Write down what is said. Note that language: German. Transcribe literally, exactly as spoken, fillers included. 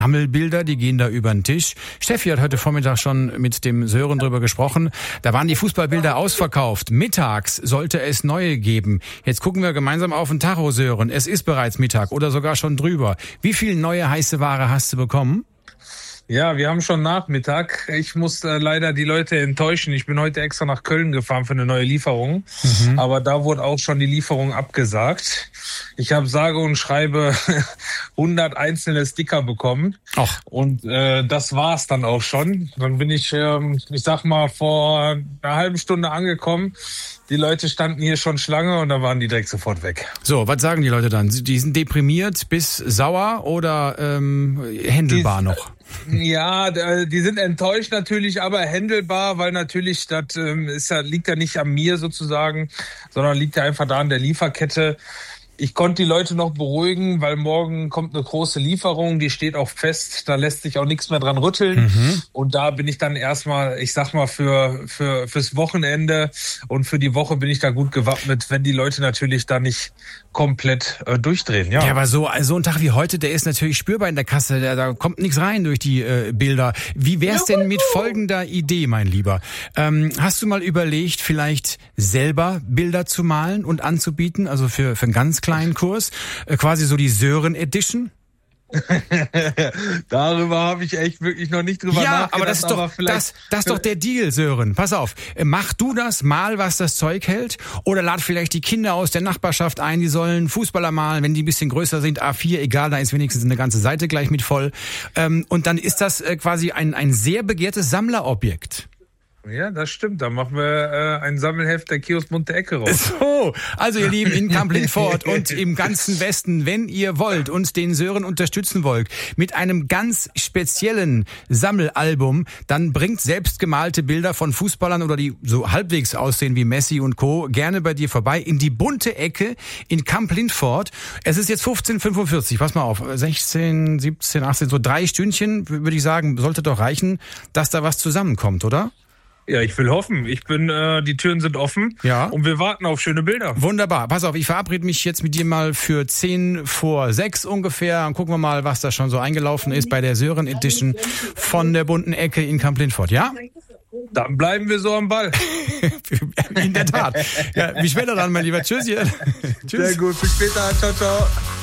Sammelbilder, die gehen da über den Tisch. Steffi hat heute Vormittag schon mit dem Sören drüber gesprochen. Da waren die Fußballbilder ausverkauft. Mittags sollte es neue geben. Jetzt gucken wir gemeinsam auf den Tacho, Sören. Es ist bereits Mittag oder sogar schon drüber. Wie viel neue heiße Ware hast du bekommen? Ja, wir haben schon Nachmittag. Ich muss äh, leider die Leute enttäuschen. Ich bin heute extra nach Köln gefahren für eine neue Lieferung. Mhm. Aber da wurde auch schon die Lieferung abgesagt. Ich habe sage und schreibe hundert einzelne Sticker bekommen. Ach. Und äh, das war's dann auch schon. Dann bin ich, ähm, ich sag mal, vor einer halben Stunde angekommen. Die Leute standen hier schon Schlange und dann waren die direkt sofort weg. So, was sagen die Leute dann? Die sind deprimiert bis sauer oder ähm, händelbar die, noch? Ja, die sind enttäuscht natürlich, aber händelbar, weil natürlich das ähm, ist ja, liegt ja nicht an mir sozusagen, sondern liegt ja einfach da an der Lieferkette. Ich konnte die Leute noch beruhigen, weil morgen kommt eine große Lieferung, die steht auch fest, da lässt sich auch nichts mehr dran rütteln. Mhm. Und da bin ich dann erstmal, ich sag mal, für für fürs Wochenende und für die Woche bin ich da gut gewappnet, wenn die Leute natürlich da nicht komplett äh, durchdrehen. Ja. ja, aber so, so ein Tag wie heute, der ist natürlich spürbar in der Kasse, da, da kommt nichts rein durch die äh, Bilder. Wie wär's denn mit folgender Idee, mein Lieber? Ähm, hast du mal überlegt, vielleicht selber Bilder zu malen und anzubieten, also für, für einen ganz kleinen Kurs, äh, quasi so die Sören Edition? Darüber habe ich echt wirklich noch nicht drüber ja, nachgedacht. Ja, aber das ist doch, das, das ist doch der Deal, Sören. Pass auf, mach du das, mal was das Zeug hält oder lad vielleicht die Kinder aus der Nachbarschaft ein, die sollen Fußballer malen, wenn die ein bisschen größer sind, A vier, egal, da ist wenigstens eine ganze Seite gleich mit voll. Ähm, und dann ist das äh, quasi ein, ein sehr begehrtes Sammlerobjekt. Ja, das stimmt. Da machen wir äh, ein Sammelheft der Kiosk Bunte Ecke raus. So, also ihr Lieben, in Kamp-Lintfort und im ganzen Westen, wenn ihr wollt und den Sören unterstützen wollt, mit einem ganz speziellen Sammelalbum, dann bringt selbstgemalte Bilder von Fußballern oder die so halbwegs aussehen wie Messi und Co. gerne bei dir vorbei in die Bunte Ecke in Kamp-Lintfort. Es ist jetzt fünfzehn Uhr fünfundvierzig, pass mal auf, sechzehn, siebzehn, achtzehn, so drei Stündchen, würde ich sagen, sollte doch reichen, dass da was zusammenkommt, oder? Ja, ich will hoffen. Ich bin, äh, die Türen sind offen. Ja. Und wir warten auf schöne Bilder. Wunderbar. Pass auf, ich verabrede mich jetzt mit dir mal für zehn vor sechs ungefähr. Dann gucken wir mal, was da schon so eingelaufen ist bei der Sören Edition von der Bunten Ecke in Kamp-Lintfort, ja? Dann bleiben wir so am Ball. In der Tat. Ja, bis später dann, mein Lieber. Tschüss. Tschüss. Sehr gut. Bis später. Ciao, ciao.